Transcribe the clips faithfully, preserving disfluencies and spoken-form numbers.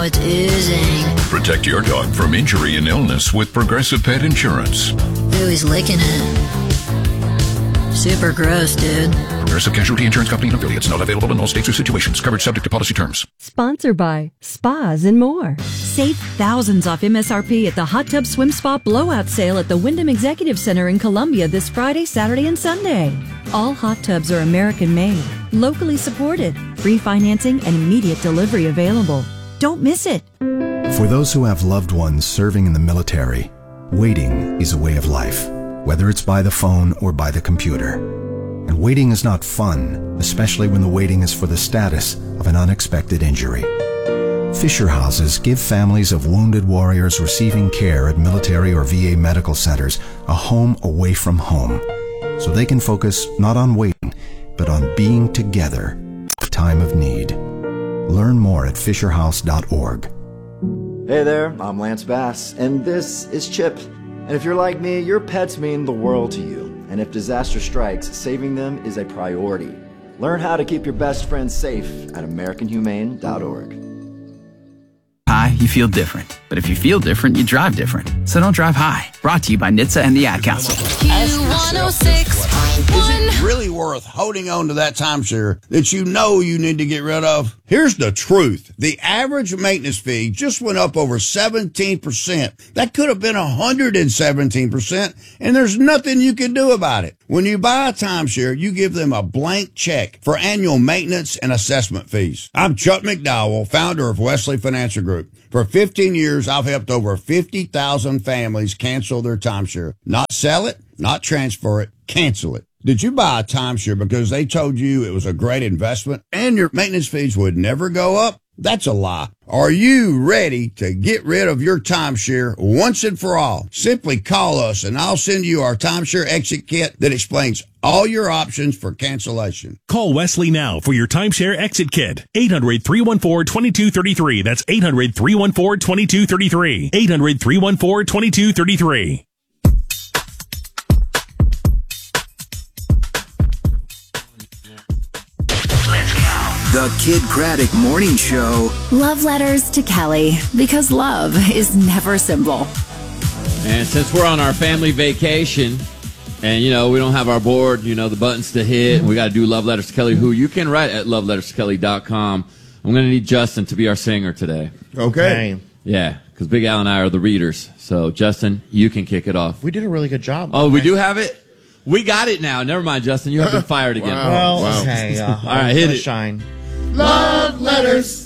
It's oozing. Protect your dog from injury and illness with Progressive Pet Insurance. Ooh, he's licking it. Super gross, dude. Progressive Casualty Insurance Company and affiliates. Not available in all states or situations. Coverage subject to policy terms. Sponsored by Spas and More. Save thousands off M S R P at the Hot Tub Swim Spa Blowout Sale at the Wyndham Executive Center in Columbia this Friday, Saturday, and Sunday. All hot tubs are American-made, locally supported, free financing, and immediate delivery available. Don't miss it. For those who have loved ones serving in the military, waiting is a way of life, whether it's by the phone or by the computer. And waiting is not fun, especially when the waiting is for the status of an unexpected injury. Fisher Houses give families of wounded warriors receiving care at military or V A medical centers a home away from home, so they can focus not on waiting, but on being together at the time of need. Learn more at fisher house dot org. Hey there, I'm Lance Bass, and this is Chip. And if you're like me, your pets mean the world to you. And if disaster strikes, saving them is a priority. Learn how to keep your best friends safe at american humane dot org. High, you feel different. But if you feel different, you drive different. So don't drive high. Brought to you by N H T S A and the Ad Council. Q one oh six point one. Is it really worth holding on to that timeshare that you know you need to get rid of? Here's the truth. The average maintenance fee just went up over seventeen percent. That could have been one hundred seventeen percent, and there's nothing you can do about it. When you buy a timeshare, you give them a blank check for annual maintenance and assessment fees. I'm Chuck McDowell, founder of Wesley Financial Group. For fifteen years, I've helped over fifty thousand families cancel their timeshare. Not sell it, not transfer it, cancel it. Did you buy a timeshare because they told you it was a great investment and your maintenance fees would never go up? That's a lie. Are you ready to get rid of your timeshare once and for all? Simply call us and I'll send you our timeshare exit kit that explains all your options for cancellation. Call Wesley now for your timeshare exit kit. eight hundred, three one four, two two three three. That's eight hundred, three one four, two two three three. eight hundred, three one four, two two three three. The Kid Craddock Morning Show. Love letters to Kelly, because love is never simple. And since we're on our family vacation, and, you know, we don't have our board, you know, the buttons to hit, we got to do Love Letters to Kelly, who you can write at love letters to kelly dot com. I'm going to need Justin to be our singer today. Okay. Yeah, because Big Al and I are the readers. So, Justin, you can kick it off. We did a really good job. Oh, we do have it? We got it now. Never mind, Justin. You have been fired again. Wow. Well, wow. okay. Uh, All right, hit it. Shine. Love letters.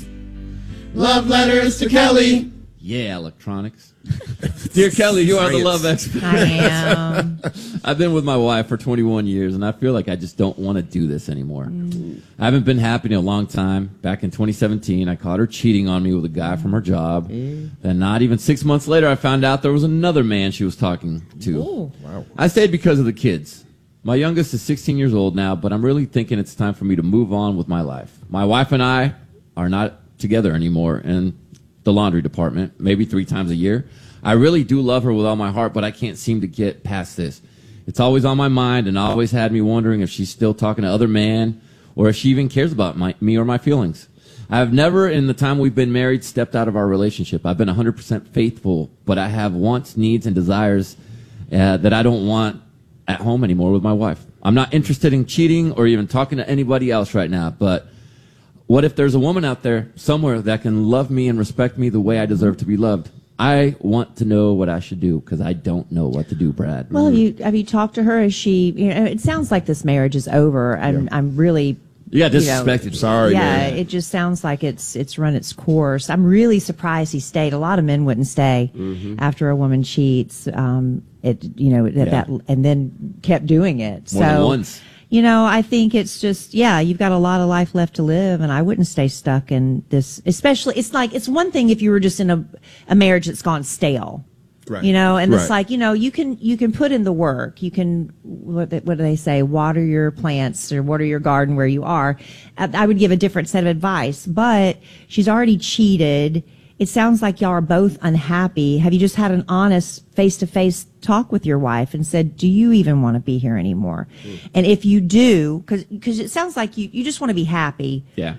Love letters to Kelly. Yeah, electronics. Dear Kelly, you are the love expert. I am. I've been with my wife for twenty-one years, and I feel like I just don't want to do this anymore. Mm. I haven't been happy in a long time. Back in twenty seventeen, I caught her cheating on me with a guy from her job. Mm. Then not even six months later, I found out there was another man she was talking to. Ooh. Wow. I stayed because of the kids. My youngest is sixteen years old now, but I'm really thinking it's time for me to move on with my life. My wife and I are not together anymore in the laundry department, maybe three times a year. I really do love her with all my heart, but I can't seem to get past this. It's always on my mind and always had me wondering if she's still talking to other men or if she even cares about my, me or my feelings. I have never, in the time we've been married, stepped out of our relationship. I've been one hundred percent faithful, but I have wants, needs, and desires uh, that I don't want at home anymore with my wife. I'm not interested in cheating or even talking to anybody else right now, but what if there's a woman out there somewhere that can love me and respect me the way I deserve to be loved? I want to know what I should do because I don't know what to do, Brad. Well, have you have you talked to her? Is she? You know, it sounds like this marriage is over, and yeah. I'm really. You got disrespected. You know, Sorry. Yeah, man. it just sounds like it's it's run its course. I'm really surprised he stayed. A lot of men wouldn't stay mm-hmm. after a woman cheats. Um, it you know that, yeah. that and then kept doing it. More so. than once. You know, I think it's just, yeah, you've got a lot of life left to live, and I wouldn't stay stuck in this, especially, it's like, it's one thing if you were just in a, a marriage that's gone stale. Right. You know, and right. it's like, you know, you can, you can put in the work. You can, what, what do they say? Water your plants or water your garden where you are. I, I would give a different set of advice, but she's already cheated. It sounds like y'all are both unhappy. Have you just had an honest face-to-face talk with your wife and said, do you even want to be here anymore? Mm. And if you do, because because it sounds like you, you just want to be happy. Yeah.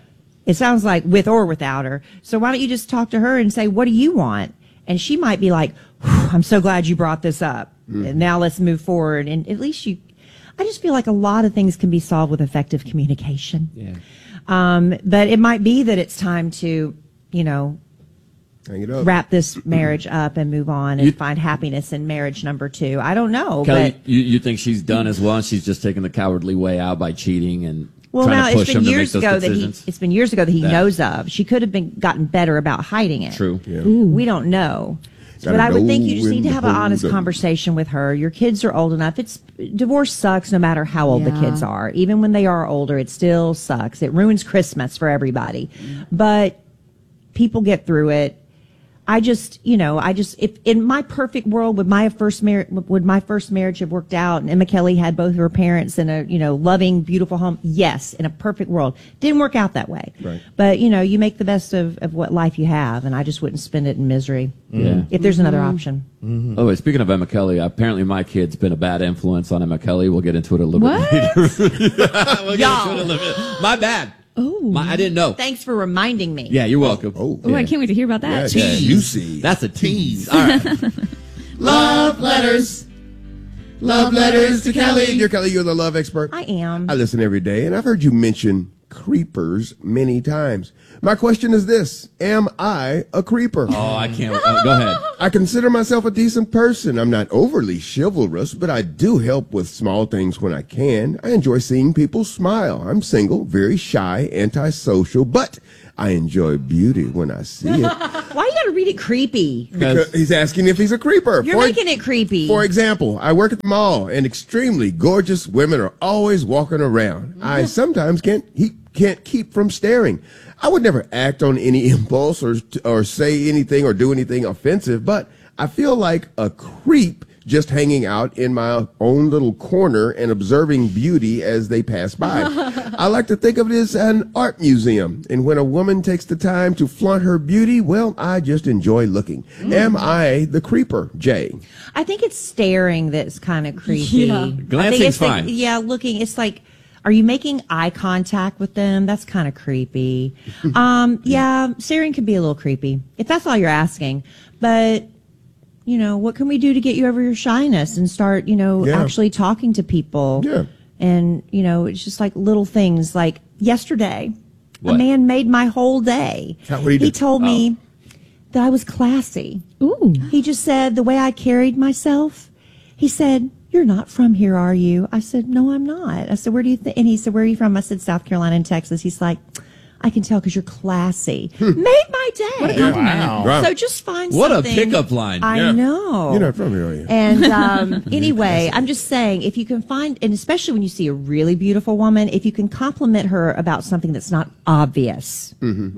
It sounds like with or without her. So why don't you just talk to her and say, what do you want? And she might be like, I'm so glad you brought this up. Mm. And now let's move forward. And at least you, I just feel like a lot of things can be solved with effective communication. Yeah. Um, but it might be that it's time to, you know, Hang it up. wrap this marriage up and move on and You- find happiness in marriage number two. I don't know. Kelly, but you, you think she's done as well, and she's just taking the cowardly way out by cheating and well, trying now to it's push been him to make years those ago that he, decisions? it's been years ago that he That- knows of. She could have been gotten better about hiding it. True. Yeah. We don't know. Gotta But I would know think you just need to when have to an hold honest them. conversation with her. Your kids are old enough. It's divorce sucks no matter how old Yeah. the kids are. Even when they are older, it still sucks. It ruins Christmas for everybody. But people get through it. I just, you know, I just, if in my perfect world, would my first marriage, would my first marriage have worked out and Emma Kelly had both of her parents in a, you know, loving, beautiful home? Yes, in a perfect world. Didn't work out that way. Right. But, you know, you make the best of, of what life you have, and I just wouldn't spend it in misery. Yeah. If there's another option. Oh, wait, speaking of Emma Kelly, apparently my kid's been a bad influence on Emma Kelly. We'll get into it a little What? bit later. We'll get Y'all. into it a little bit. My bad. Oh. My, I didn't know. Thanks for reminding me. Yeah, you're welcome. Oh, Oh, I can't wait to hear about that. yeah, you see. That's a tease. All right. Love letters. Love letters to Kelly. Dear Kelly, you're the love expert. I am. I listen every day, and I've heard you mention creepers many times. My question is this: am I a creeper? Oh, I can't. Uh, go ahead. I consider myself a decent person. I'm not overly chivalrous, but I do help with small things when I can. I enjoy seeing people smile. I'm single, very shy, antisocial, but I enjoy beauty when I see it. Why you gotta read it creepy? Because he's asking if he's a creeper. You're For- making it creepy. For example, I work at the mall, and extremely gorgeous women are always walking around. I sometimes can't he can't keep from staring. I would never act on any impulse or or say anything or do anything offensive, but I feel like a creep just hanging out in my own little corner and observing beauty as they pass by. I like to think of it as an art museum, and when a woman takes the time to flaunt her beauty, well, I just enjoy looking. Am I the creeper, Jay? I think it's staring that's kind of creepy. Yeah. I think Glancing's it's like- fine. yeah, looking. It's like, are you making eye contact with them? That's kind of creepy. um, yeah, staring can be a little creepy if that's all you're asking. But you know, what can we do to get you over your shyness and start, you know, Yeah. actually talking to people? Yeah. And you know, it's just like little things. Like yesterday, What? a man made my whole day. How- what did he do? told me that I was classy. Ooh. He just said the way I carried myself. He said, "You're not from here, are you?" I said, "No, I'm not." I said, "Where do you think?" And he said, "Where are you from?" I said, "South Carolina and Texas." He's like, "I can tell because you're classy." Made my day. What a compliment. Hmm. Wow. So just find What a something. pickup line. I Yeah. know. You're not from here, are you? And um, anyway, I'm just saying, if you can find, and especially when you see a really beautiful woman, if you can compliment her about something that's not obvious,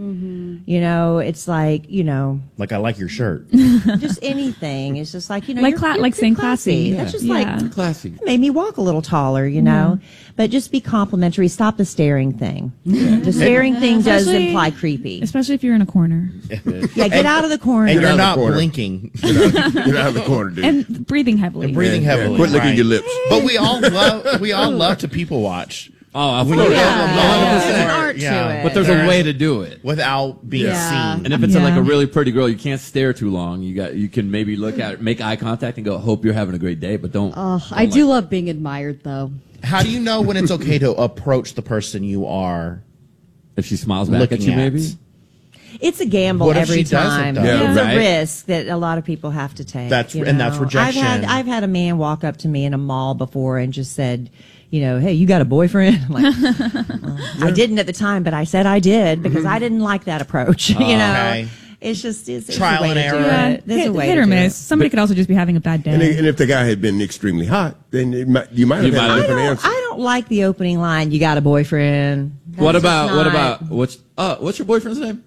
you know, it's like, you know, Like, I like your shirt. just anything. It's just like, you know, Like you're, cla- you're like pretty saying classy. That's just Yeah. like Classy. made me walk a little taller, you know. But just be complimentary. Stop the staring thing. The staring thing does Especially- imply creepy. Especially if you're in a corner. Yeah, get out of the corner. And Get out you're of the not corner. blinking. Get out, get out of the corner, dude. And breathing heavily. And breathing Yeah, heavily. quit licking right. your lips. But we all love we all love to people watch. Oh, of When course. you Yeah, have a yeah, mall there's an or- art to yeah. it. But there's a way to do it. Without being Yeah. seen. And if it's a, like Yeah. a really pretty girl, you can't stare too long. You got you can maybe look at make eye contact and go, "Hope you're having a great day," but don't. Oh, don't I do like- love being admired, though. How do you know when it's okay to approach the person you are if she smiles back looking at you, at? maybe. It's a gamble What if every she doesn't, time. though? Yeah, it's right. a risk that a lot of people have to take. That's- you and that's know? rejection. I've had I've had a man walk up to me in a mall before and just said, you know, "Hey, you got a boyfriend?" I'm like, well, I didn't at the time, but I said I did because I didn't like that approach. you know, Okay. it's just it's, it's Trial a way and to do error. Yeah, it. There's hit, a way hit to or do miss. it. Somebody could also just be having a bad day. And, and if the guy had been extremely hot, then it might, you might have You had might a have- I different don't, answer. I don't like the opening line. You got a boyfriend. That's What just about what not- about what's uh what's your boyfriend's name?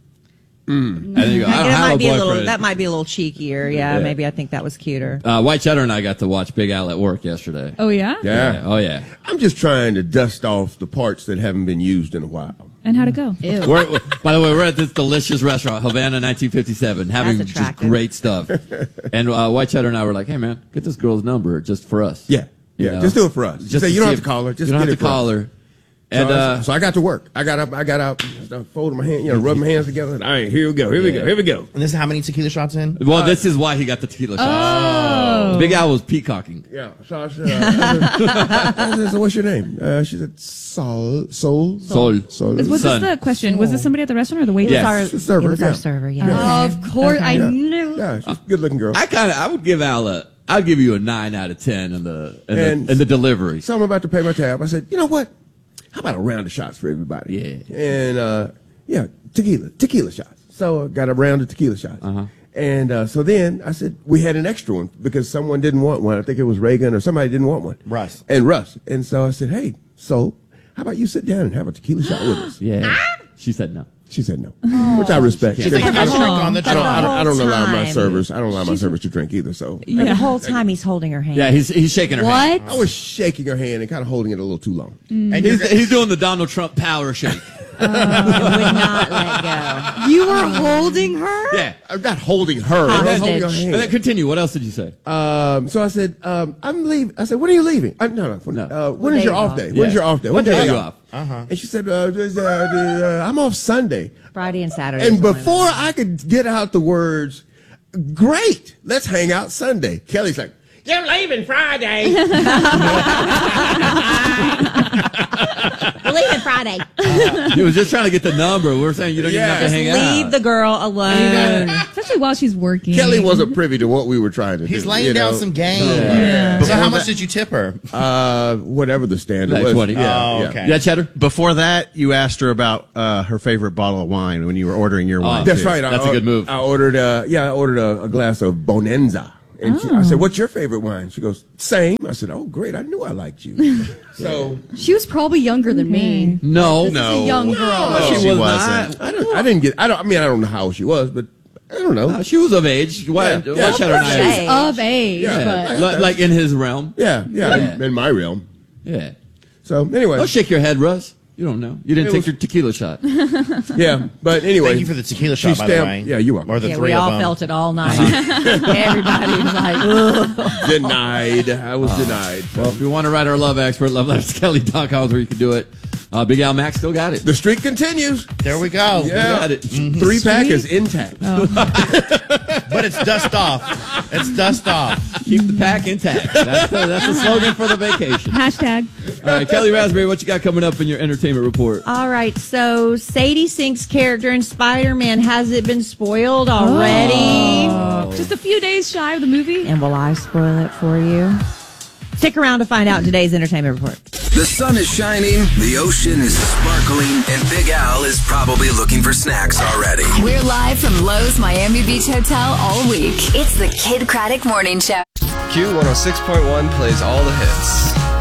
And then you go, I That don't have might a be a little. boyfriend. That might be a little cheekier. Yeah, Yeah. maybe I think that was cuter. Uh, White Cheddar and I got to watch Big Al at work yesterday. Oh, yeah? Yeah. Oh yeah. I'm just trying to dust off the parts that haven't been used in a while. And how'd it go? Ew. We're, we're- by the way, we're at this delicious restaurant, Havana nineteen fifty-seven, having That's just attractive. great stuff. And uh, White Cheddar and I were like, "Hey, man, get this girl's number just for us." Yeah. Yeah. You know? Just do it for us. Just say to you don't see have if- to call her. Just you don't get have it to for call us. her. And so, uh, I, so I got to work. I got up. I got up. I folded my hand. You know, rubbed my hands together. And, all right, here we go. Here we go. Here we go. And this is how many tequila shots in? Well, uh, this is why he got the tequila shots. Oh. Big Al was peacocking. Yeah. So I said, uh, I said, I said, so what's your name? Uh, she said, Sol. Sol. Sol. Sol. Was this the question? Was this somebody at the restaurant or the waitress? Yes. Our, server, it was yeah. our server, yeah. Oh, of course. Okay. I Yeah. knew. Yeah, she's a good-looking girl. I kind of, I would give Al a, I'd give you a nine out of ten in the, in, And- the, in the delivery. So I'm about to pay my tab. I said, you know what? How about a round of shots for everybody? Yeah. And, uh, yeah, tequila, tequila shots. So I got a round of tequila shots. Uh-huh. And uh, so then I said, we had an extra one because someone didn't want one. I think it was Reagan or somebody didn't want one. Russ. And Russ. And so I said, hey, so how about you sit down and have a tequila shot with us? Yeah. She said no. She said no, which I respect. She's like, I'll drink on the I don't, I don't, I don't whole allow my time. servers. I don't allow my servers to drink either. So And the whole time he's holding her hand. Yeah, he's he's shaking her hand. What? I was shaking her hand and kind of holding it a little too long. And He's, you're, he's doing the Donald Trump power shake. And would not let go. You were holding her? Yeah. I'm not holding her. I'm Hostage. holding her And then hand. continue. What else did you say? Um, so I said, um, I'm leaving. I said, when are you leaving? I, no, no. No. Uh, when What is day your you off off? day? Yeah. When's your off day? What day are you off? off? uh-huh. And she said, uh, there's, uh, the, uh, I'm off Sunday. Friday and Saturday. And is when before I could get out the words, great, let's hang out Sunday. Kelly's like, you're leaving Friday. We're leaving Friday. He was just trying to get the number. We were saying you don't Yeah. even have to hang Leave out. the girl alone. Especially while she's working. Kelly wasn't privy to what we were trying to do. He's laying you down know? some game. Yeah. So how much did you tip her? Uh, whatever the standard Like was. twenty. Yeah, Oh, yeah. okay. Yeah, Cheddar? Before that, you asked her about uh, her favorite bottle of wine when you were ordering your wine. That's too. right. I That's a or- good move. I ordered, uh, yeah, I ordered a, a glass of Bonanza. And she, I said, what's your favorite wine? She goes, same. I said, oh, great. I knew I liked you. So She was probably younger than me. No. This is a young girl. No, she, she was wasn't. not. I, don't, I didn't get, I don't, I mean, I don't know how old she was, but I don't know. Uh, she was of age. Why, Yeah, why yeah. Cheddar and I? She's Of age, Yeah. but Like, like in his realm. Yeah, yeah, Yeah. In, in my realm. Yeah. So anyway, Don't shake your head, Russ. You don't know. You didn't It take was- your tequila shot. yeah, but anyway. Thank you for the tequila she shot, by the stamped- way. Yeah, you are. Or the Yeah, three we of all them. felt it all night. Everybody was like, ugh. Denied. I was denied. Well, if you want to write our love expert, love letters kelly dot com is where you can do it. Uh, Big Al Max still got it. The streak continues. There we go. Yeah. got it. Three pack is intact. But it's dust off. It's dust off. Keep the pack intact. That's the, that's the slogan for the vacation. hashtag. All right, Kelly Raspberry, what you got coming up in your entertainment report? All right, so Sadie Sink's character in Spider-Man, has it been spoiled already? Oh. Just a few days shy of the movie. And will I spoil it for you? Stick around to find out in today's entertainment report. The sun is shining, the ocean is sparkling, and Big Al is probably looking for snacks already. We're live from Lowe's Miami Beach Hotel all week. It's the Kid Craddock Morning Show. Q one oh six point one plays all the hits.